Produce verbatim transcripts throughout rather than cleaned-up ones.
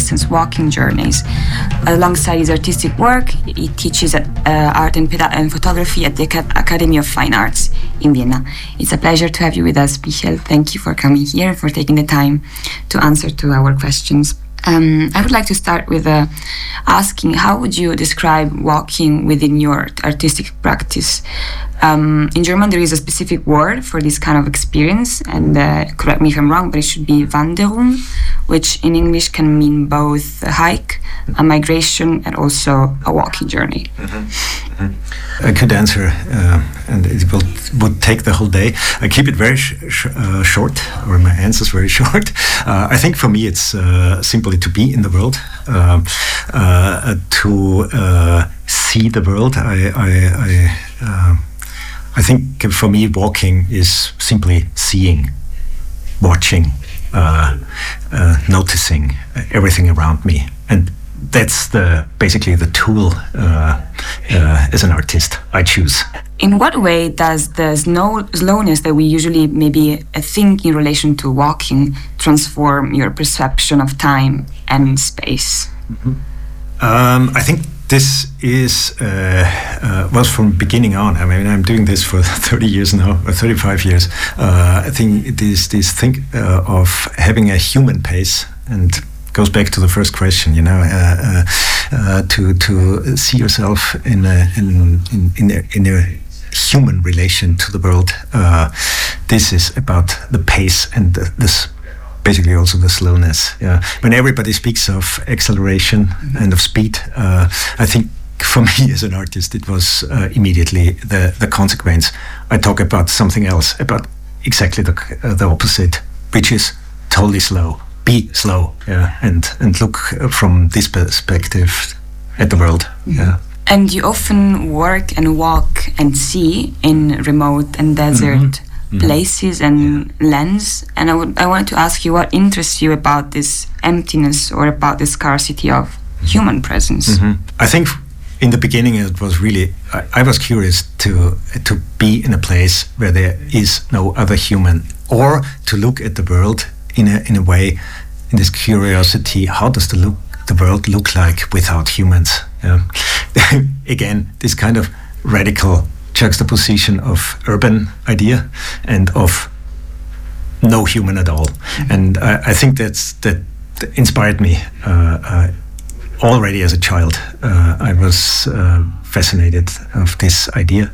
long-distance walking journeys. Alongside his artistic work, he teaches at, uh, art and, peda- and photography at the Ac- Academy of Fine Arts in Vienna. It's a pleasure to have you with us, Michael. Thank you for coming here, for taking the time to answer to our questions. Um, I would like to start with uh, asking, how would you describe walking within your artistic practice? Um, in German, there is a specific word for this kind of experience, and uh, correct me if I'm wrong, but it should be Wanderung, which in English can mean both a hike, a migration, and also a walking journey. Mm-hmm. Mm-hmm. I could answer, uh, and it will, would take the whole day. I keep it very sh- sh- uh, short, or my answers very short. Uh, I think for me it's uh, simply to be in the world, uh, uh, to uh, see the world. I, I, I uh, I think for me, walking is simply seeing, watching, uh, uh, noticing everything around me, and that's the basically the tool uh, uh, as an artist I choose. In what way does the snow, slowness that we usually maybe think in relation to walking transform your perception of time and space? Mm-hmm. Um, I think this is, uh, uh, well, from beginning on. I mean, I'm doing this for thirty years now, or thirty-five years. Uh, I think this this thing uh, of having a human pace, and goes back to the first question. You know, uh, uh, uh, to to see yourself in a in in in a, in a human relation to the world. Uh, this is about the pace and the, this. Basically also the slowness. Yeah. When everybody speaks of acceleration mm-hmm. and of speed, uh, I think for me as an artist it was uh, immediately the, the consequence. I talk about something else, about exactly the uh, the opposite, which is totally slow. Be slow, yeah, and and look from this perspective at the world. Mm-hmm. Yeah. And you often work and walk and see in remote and desert mm-hmm. places and yeah. lands, and I would I wanted to ask you what interests you about this emptiness or about the scarcity of human presence. Mm-hmm. I think in the beginning it was really I, I was curious to to be in a place where there is no other human, or to look at the world in a in a way, in this curiosity, how does the look the world look like without humans? Yeah. Again, this kind of radical juxtaposition of urban idea and of no human at all. Mm-hmm. And I, I think that's that inspired me uh, uh, already as a child. Uh, I was uh, fascinated of this idea.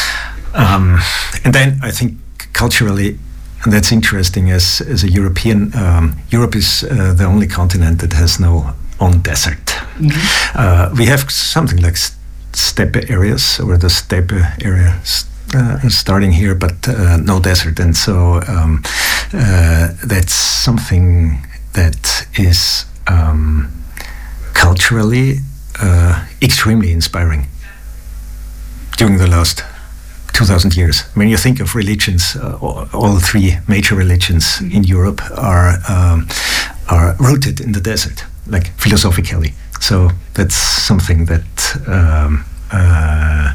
Um, and then I think culturally, and that's interesting, as, as a European, um, Europe is uh, the only continent that has no own desert. Mm-hmm. Uh, we have something like st- steppe areas, or the steppe area uh, starting here, but uh, no desert. And so um, uh, that's something that is um, culturally uh, extremely inspiring during the last two thousand years. When you think of religions, uh, all, all three major religions in Europe are um, are rooted in the desert, like philosophically. So that's something that um, uh,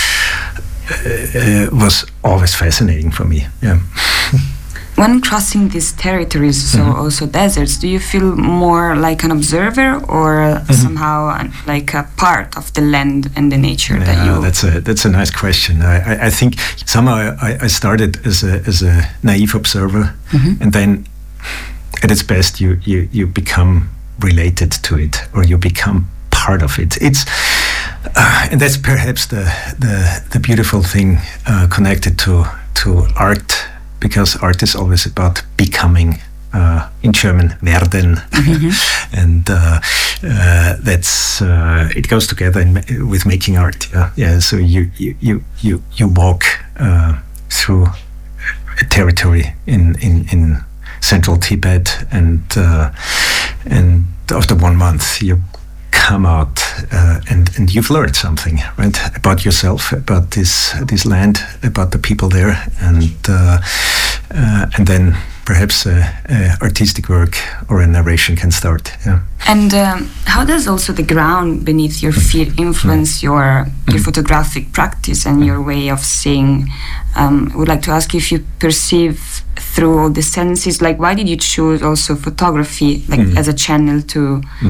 uh, was always fascinating for me. Yeah. When crossing these territories, so mm-hmm. also deserts, do you feel more like an observer, or mm-hmm. somehow like a part of the land and the nature yeah, that you? That's a that's a nice question. I, I, I think somehow I, I started as a as a naive observer, mm-hmm. and then at its best you you you become related to it, or you become part of it. It's uh, and that's perhaps the the the beautiful thing uh, connected to to art. Because art is always about becoming, uh, in German, werden, mm-hmm. and uh, uh, that's uh, it goes together in ma- with making art. Yeah, yeah. So you you you you, you walk uh, through a territory in in, in central Tibet, and uh, and after one month you come out uh, and and you've learned something, right, about yourself, about this this land, about the people there, and uh, uh, and then perhaps a, a artistic work or a narration can start. Yeah. And um, how does also the ground beneath your feet influence your your mm-hmm. photographic practice and your way of seeing? Um, I would like to ask you if you perceive through all the senses, like why did you choose also photography like mm-hmm. as a channel to